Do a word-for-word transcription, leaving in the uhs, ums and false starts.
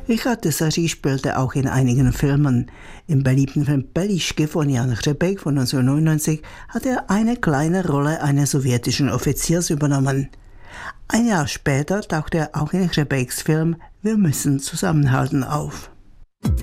Richard Desary spielte auch in einigen Filmen. Im beliebten Film Bellischke von Jan Hřebejk von neunzehnhundertneunundneunzig hat er eine kleine Rolle eines sowjetischen Offiziers übernommen. Ein Jahr später tauchte er auch in Hřebejks Film Wir müssen zusammenhalten auf.